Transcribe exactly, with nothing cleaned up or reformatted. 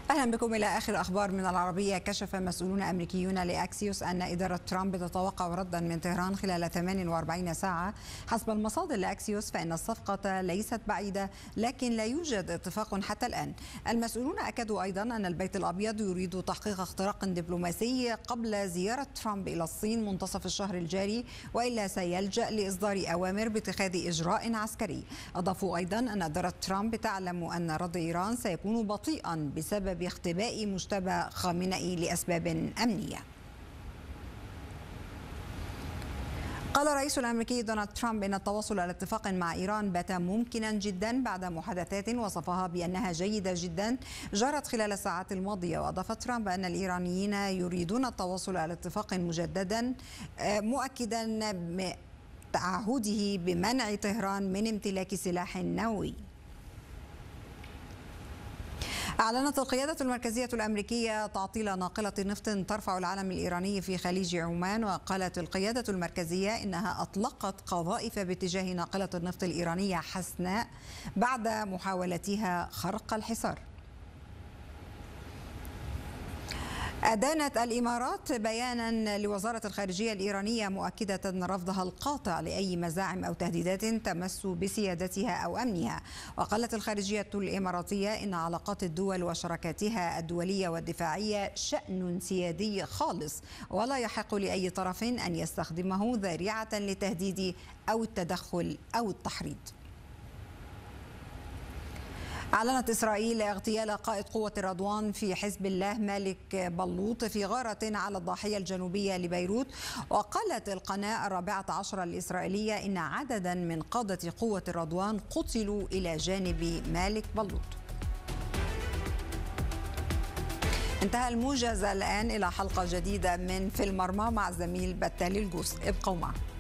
أهلا بكم إلى آخر أخبار من العربية. كشف مسؤولون أمريكيون لأكسيوس أن إدارة ترامب تتوقع ردا من طهران خلال ثمان وأربعين ساعة. حسب المصادر لأكسيوس فإن الصفقة ليست بعيدة، لكن لا يوجد اتفاق حتى الآن. المسؤولون أكدوا أيضا أن البيت الأبيض يريد تحقيق اختراق دبلوماسي قبل زيارة ترامب إلى الصين منتصف الشهر الجاري، وإلا سيلجأ لإصدار أوامر باتخاذ إجراء عسكري. أضافوا أيضا أن إدارة ترامب تعلم أن رد إيران سيكون بطيئا بسبب باختباء مجتبى خامنئي لأسباب أمنية. قال الرئيس الأمريكي دونالد ترامب إن التوصل إلى اتفاق مع إيران بات ممكنا جدا بعد محادثات وصفها بأنها جيدة جدا جرت خلال الساعات الماضية. وأضاف ترامب أن الإيرانيين يريدون التوصل إلى اتفاق مجددا، مؤكدا تعهده بمنع طهران من امتلاك سلاح نووي. أعلنت القيادة المركزية الأمريكية تعطيل ناقلة نفط ترفع العلم الإيراني في خليج عمان. وقالت القيادة المركزية إنها أطلقت قذائف باتجاه ناقلة النفط الإيرانية حسناء بعد محاولتها خرق الحصار. أدانت الإمارات بيانا لوزارة الخارجية الإيرانية مؤكدة رفضها القاطع لأي مزاعم أو تهديدات تمس بسيادتها أو أمنها. وقالت الخارجية الإماراتية إن علاقات الدول وشراكاتها الدولية والدفاعية شأن سيادي خالص، ولا يحق لأي طرف أن يستخدمه ذريعة للتهديد أو التدخل أو التحريض. أعلنت إسرائيل اغتيال قائد قوة الرضوان في حزب الله مالك بلوط في غارة على الضاحية الجنوبية لبيروت. وقالت القناة الرابعة عشر الإسرائيلية إن عددا من قادة قوة الرضوان قتلوا إلى جانب مالك بلوط. انتهى الموجز الآن إلى حلقة جديدة من في المرمى مع الزميل بتالي الجوس. ابقوا معنا.